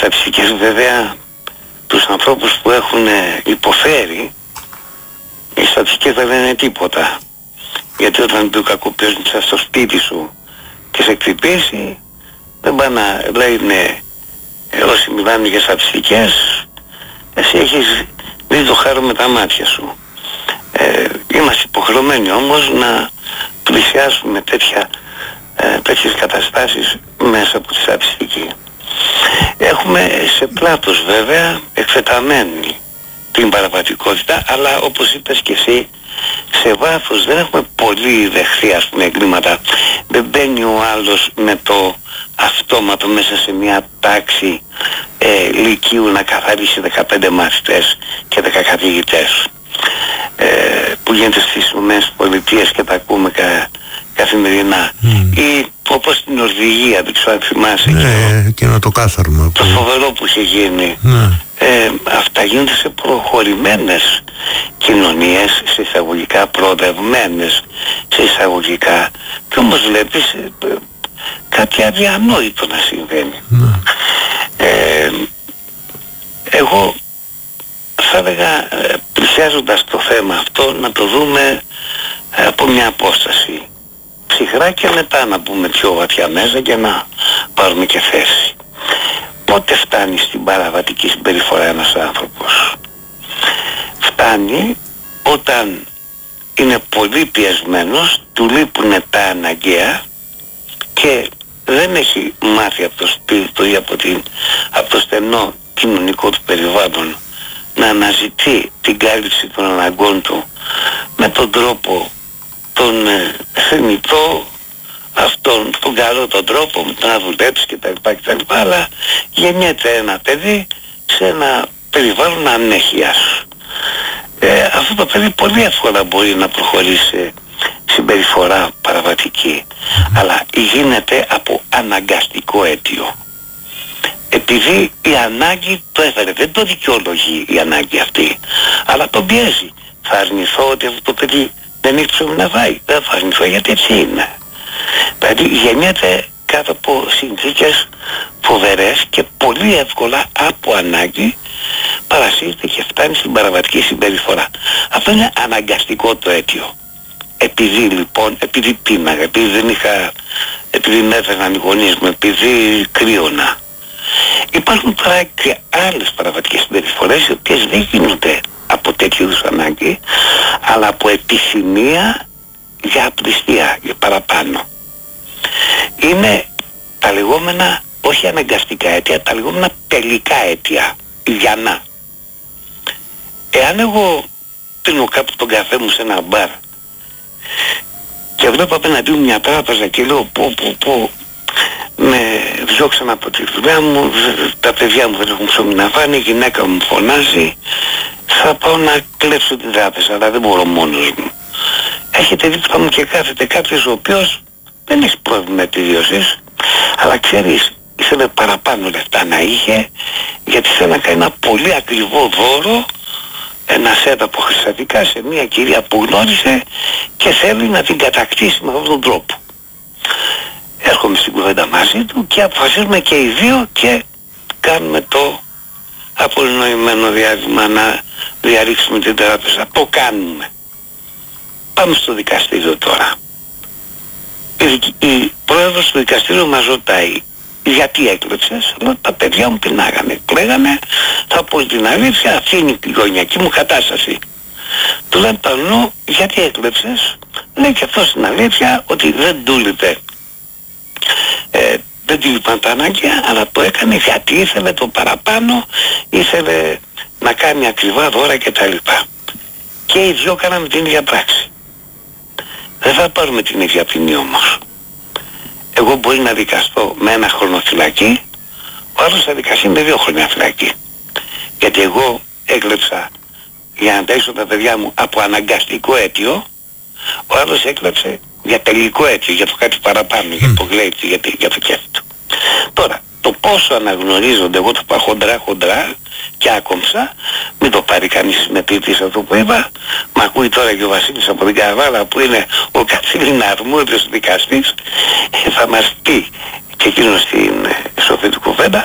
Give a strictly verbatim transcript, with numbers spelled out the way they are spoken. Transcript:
στατιστικές βέβαια τους ανθρώπους που έχουν υποφέρει, οι στατιστικές δεν λένε τίποτα. Γιατί όταν του κακοποιείς στο σπίτι σου και σε χτυπήσει, δεν πάνε να λένε όσοι μιλάνε για στατιστικές, εσύ έχεις δει το χάρο με τα μάτια σου. Ε, είμαστε υποχρεωμένοι όμως να πλησιάσουμε τέτοια, ε, τέτοιες καταστάσεις μέσα από τη στατιστική. Έχουμε σε πλάτος βέβαια εκτεταμένη την παραβατικότητα, αλλά όπως είπες και εσύ, σε βάθος δεν έχουμε πολύ δεχθεί ας πούμε εγκλήματα. Δεν μπαίνει ο άλλος με το αυτόματο μέσα σε μια τάξη ε, λυκείου να καθαρίσει δεκαπέντε μαθητές και δέκα καθηγητές, ε, που γίνεται στις ΗΠΑ και τα ακούμε κα, καθημερινά. Mm. Ή όπως στην Νορβηγία, δεν ξέρω αν θυμάσαι, ναι, και να το κάθαρμα το φοβερό που είχε γίνει. Mm. Ε, αυτά γίνονται σε προχωρημένες κοινωνίες, σε εισαγωγικά προοδευμένες, σε εισαγωγικά, και όμως βλέπεις ε, κάτι αδιανόητο να συμβαίνει. Mm. Ε, εγώ θα έλεγα, ε, πλησιάζοντας το θέμα αυτό, να το δούμε ε, από μια απόσταση ψυχρά και μετά να μπούμε πιο βαθιά μέσα και να πάρουμε και θέση. Πότε φτάνει στην παραβατική συμπεριφορά ένας άνθρωπος? Φτάνει όταν είναι πολύ πιεσμένος, του λείπουν τα αναγκαία και δεν έχει μάθει από το σπίτι του ή από, την, από το στενό κοινωνικό του περιβάλλον να αναζητεί την κάλυψη των αναγκών του με τον τρόπο τον ε, θεμητό, αυτόν τον καλό τον τρόπο με το να δουλέψει κτλ, κτλ, αλλά γεννιέται ένα παιδί σε ένα περιβάλλον ανέχειας. Ε, αυτό το παιδί πολύ εύκολα μπορεί να προχωρήσει σε συμπεριφορά παραβατική, αλλά γίνεται από αναγκαστικό αίτιο. Επειδή η ανάγκη το έφερε, δεν το δικαιολογεί η ανάγκη αυτή, αλλά τον πιέζει. Θα αρνηθώ ότι αυτό το παιδί δεν έχει ψωμί να φάει? Δεν θα αρνηθώ, γιατί έτσι είναι. Δηλαδή γεννιέται κάτω από συνθήκες φοβερές και πολύ εύκολα από ανάγκη παρασύρεται και φτάνει στην παραβατική συμπεριφορά. Αυτό είναι αναγκαστικό το αίτιο. Επειδή λοιπόν, επειδή πίναγα, επειδή δεν είχα, επειδή με έφεραν οι γονείς μου, επειδή κρύωνα. Υπάρχουν τώρα και άλλες παραβατικές συμπεριφορές οι οποίες δεν γίνονται από τέτοιου είδους ανάγκη, αλλά από επιθυμία για απληστία, για παραπάνω. Είναι τα λεγόμενα, όχι αναγκαστικά αίτια, τα λεγόμενα τελικά αίτια, για να. Εάν εγώ πίνω κάπου τον καφέ μου σε ένα μπαρ και βλέπω απέναντί μου μια τράπεζα και λέω πω πω πω, με διώξαν από τη δουλειά μου, τα παιδιά μου δεν έχουν ψωμί να φάνε, η γυναίκα μου φωνάζει, θα πάω να κλέψω την τράπεζα, αλλά δεν μπορώ μόνος μου. Έχετε δίπλα μου και κάθεται κάποιος ο οποίος δεν έχει πρόβλημα επιβίωσης, αλλά ξέρεις, ήθελε παραπάνω λεφτά να είχε, γιατί θέλει να κάνει ένα πολύ ακριβό δώρο, ένα σετ από χρυσατικά σε μια κυρία που γνώρισε και θέλει να την κατακτήσει με αυτόν τον τρόπο. Έρχομαι στην κουβέντα μαζί του και αποφασίζουμε και οι δύο και κάνουμε το απολυνοημένο διάστημα να διαρρήξουμε την τράπεζα. Το κάνουμε. Πάμε στο δικαστήριο τώρα. Η, η πρόεδρος του δικαστήριου μας ρωτάει, γιατί έκλεψες? Λέω, τα παιδιά μου πεινάγανε, κλαίγανε, θα πω την αλήθεια, αυτή είναι η γωνιακή μου κατάσταση. Του λένε πανού, γιατί έκλεψες? Λέει και αυτό στην αλήθεια ότι δεν του λείπε. Ε, δεν του λείπαν τα ανάγκια, αλλά το έκανε γιατί ήθελε το παραπάνω, ήθελε να κάνει ακριβά δώρα κτλ. Και οι δυο κάναμε την ίδια πράξη. Δεν θα πάρουμε την ίδια ποινή όμως. Εγώ μπορεί να δικαστώ με ένα χρόνο φυλακή, ο άλλος θα δικαστεί με δύο χρόνια φυλακή. Γιατί εγώ έκλεψα για να ταΐσω τα παιδιά μου από αναγκαστικό αίτιο, ο άλλος έκλεψε για τελικό αίτιο, για το κάτι παραπάνω, mm. για το γλέιτσι, για, για το κέφι του. Τώρα, το πόσο αναγνωρίζονται, εγώ το είπα χοντρά χοντρά και άκομψα, μην το πάρει κανείς με πίτης αυτό που είπα, μ' ακούει τώρα και ο Βασίλης από την Καβάλα που είναι ο καθήλυνα αρμόδιος δικαστής, θα μας πει και εκείνος στην σοφή του κουβέντα